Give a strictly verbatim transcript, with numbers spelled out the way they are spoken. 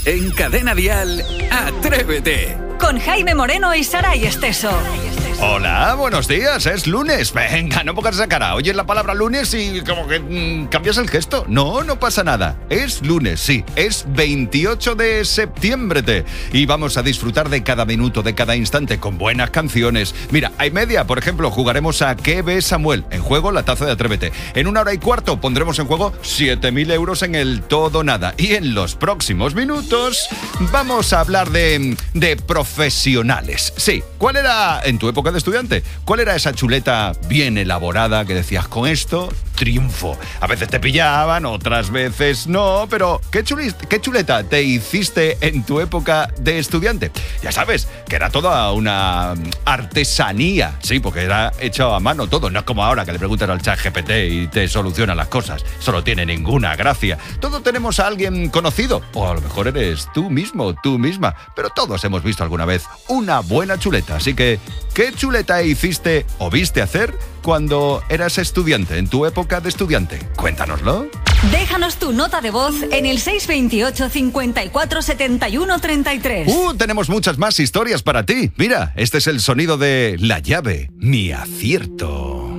En Cadena Dial, Atrévete. Con Jaime Moreno y Saray Esteso. Hola, buenos días, es lunes. Venga, no pongas esa cara. Oyes la palabra lunes y como que mmm, cambias el gesto. No, no pasa nada. Es lunes, sí, es veintiocho de septiembre. Te. Y vamos a disfrutar de cada minuto, de cada instante, con buenas canciones. Mira, a y media, por ejemplo, jugaremos a ¿Qué ve Samuel? En juego, la taza de Atrévete. En una hora y cuarto pondremos en juego siete mil euros en el todo nada. Y en los próximos minutos vamos a hablar de, de profesionales. Sí, ¿cuál era en tu época de estudiante? ¿Cuál era esa chuleta bien elaborada que decías, con esto triunfo? A veces te pillaban, otras veces no, pero ¿qué, chulis, qué chuleta te hiciste en tu época de estudiante? Ya sabes, que era toda una artesanía, sí, porque era hecho a mano todo, no es como ahora que le preguntas al chat G P T y te soluciona las cosas, eso no tiene ninguna gracia. Todos tenemos a alguien conocido, o a lo mejor eres tú mismo, tú misma, pero todos hemos visto alguna vez una buena chuleta, así que ¿qué chuleta hiciste o viste hacer cuando eras estudiante, en tu época de estudiante? Cuéntanoslo. Déjanos tu nota de voz en el seis dos ocho, cincuenta y cuatro, setenta y uno, treinta y tres. Uh, tenemos muchas más historias para ti. Mira, este es el sonido de La Llave, mi acierto.